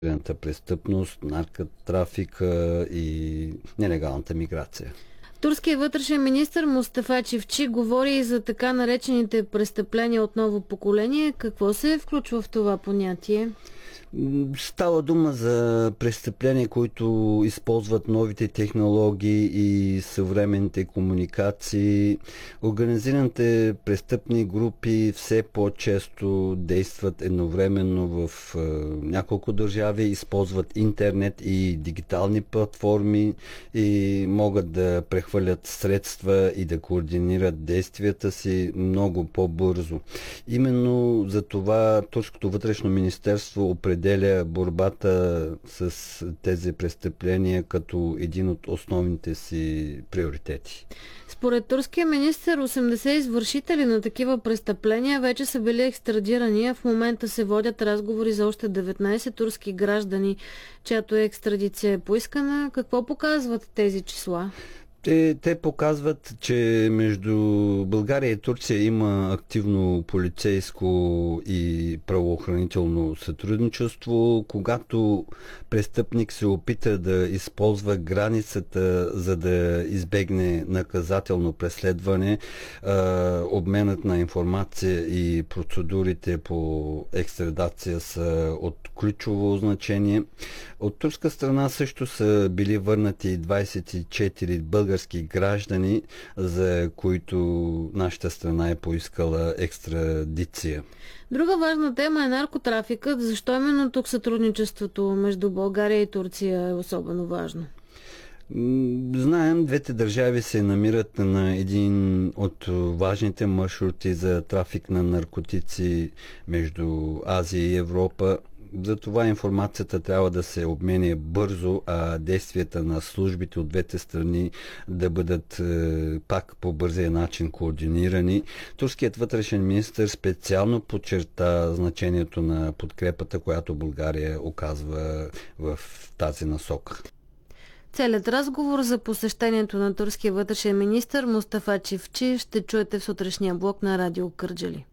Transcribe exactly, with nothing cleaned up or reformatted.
престъпност, наркотрафика и нелегалната миграция. Турският вътрешен министър Мустафа Чивчи говори и за така наречените престъпления от ново поколение. Какво се включва в това понятие? Става дума за престъпления, които използват новите технологии и съвременните комуникации. Организираните престъпни групи все по-често действат едновременно в е, няколко държави, използват интернет и дигитални платформи и могат да прехвърлят средства и да координират действията си много по-бързо. Именно за това Турското вътрешно министерство определя борбата с тези престъпления като един от основните си приоритети. Според турския министър, осемдесет извършители на такива престъпления вече са били екстрадирани, а в момента се водят разговори за още деветнайсет турски граждани, чиято екстрадиция е поискана. Какво показват тези числа? Те, те показват, че между България и Турция има активно полицейско и правоохранително сътрудничество. Когато престъпник се опита да използва границата, за да избегне наказателно преследване, обменът на информация и процедурите по екстрадация са от ключово значение. От турска страна също са били върнати двайсет и четири български граждани, за които нашата страна е поискала екстрадиция. Друга важна тема е наркотрафикът. Защо именно тук сътрудничеството между България и Турция е особено важно? Знаем, двете държави се намират на един от важните маршрути за трафик на наркотици между Азия и Европа. Затова информацията трябва да се обменя бързо, а действията на службите от двете страни да бъдат е, пак по бързия начин координирани. Турският вътрешен министър специално подчерта значението на подкрепата, която България оказва в тази насока. Целият разговор за посещението на турския вътрешен министър Мустафа Чивчи ще чуете в сутрешния блок на Радио Кърджали.